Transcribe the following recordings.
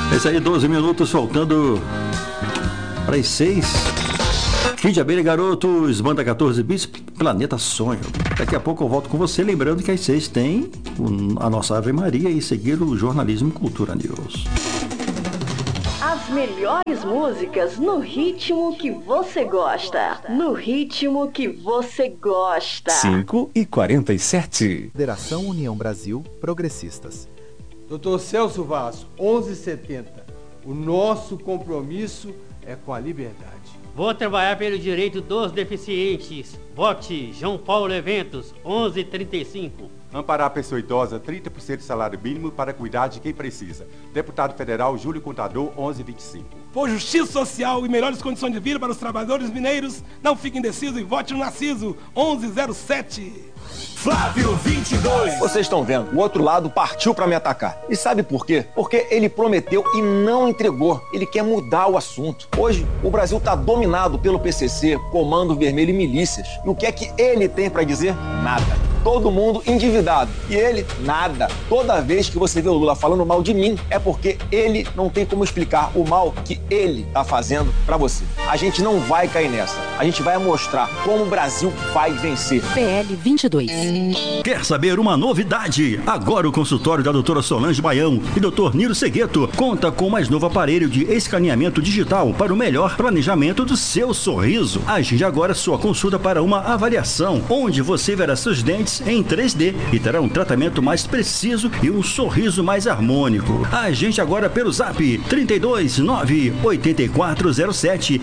Esse aí, 12 minutos, faltando para as 6. Fim de abelha, garotos, banda 14 bits, Planeta Sonho. Daqui a pouco eu volto com você, lembrando que às 6 tem a nossa Ave Maria e seguir o Jornalismo Cultura News. As melhores músicas no ritmo que você gosta. No ritmo que você gosta. 5h47. Federação União Brasil Progressistas. Dr. Celso Vaz, 1170. O nosso compromisso é com a liberdade. Vou trabalhar pelo direito dos deficientes. Vote João Paulo Eventos, 1135. Amparar a pessoa idosa, 30% de salário mínimo para cuidar de quem precisa. Deputado Federal Júlio Contador, 1125. Por justiça social e melhores condições de vida para os trabalhadores mineiros, não fique indeciso e vote no Narciso, 1107. Flávio 22. Vocês estão vendo, o outro lado partiu para me atacar. E sabe por quê? Porque ele prometeu e não entregou. Ele quer mudar o assunto. Hoje, o Brasil está dominado pelo PCC, Comando Vermelho e milícias. E o que é que ele tem para dizer? Nada. Todo mundo endividado. E ele, nada. Toda vez que você vê o Lula falando mal de mim, é porque ele não tem como explicar o mal que ele tá fazendo pra você. A gente não vai cair nessa. A gente vai mostrar como o Brasil vai vencer. PL 22. Quer saber uma novidade? Agora o consultório da doutora Solange Baião e doutor Niro Segueto conta com o mais novo aparelho de escaneamento digital para o melhor planejamento do seu sorriso. Agende agora sua consulta para uma avaliação, onde você verá seus dentes em 3D e terá um tratamento mais preciso e um sorriso mais harmônico. Agende agora pelo Zap 32 98407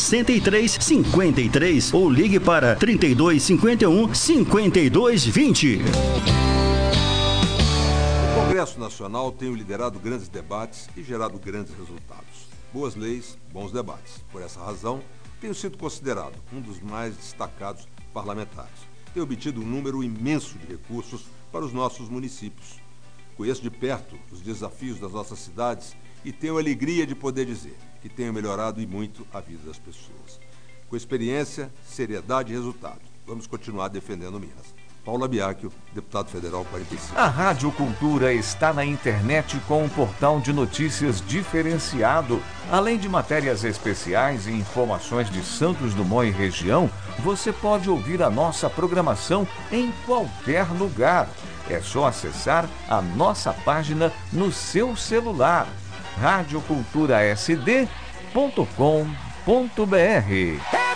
6353 ou ligue para 32 51 52 20. O Congresso Nacional tem liderado grandes debates e gerado grandes resultados. Boas leis, bons debates. Por essa razão, tenho sido considerado um dos mais destacados parlamentares. Tenho obtido um número imenso de recursos para os nossos municípios. Conheço de perto os desafios das nossas cidades e tenho a alegria de poder dizer que tenho melhorado e muito a vida das pessoas. Com experiência, seriedade e resultado, vamos continuar defendendo Minas. Paula Biacchio, deputado federal 45. A Rádio Cultura está na internet com um portal de notícias diferenciado. Além de matérias especiais e informações de Santos Dumont e região, você pode ouvir a nossa programação em qualquer lugar. É só acessar a nossa página no seu celular. radioculturasd.com.br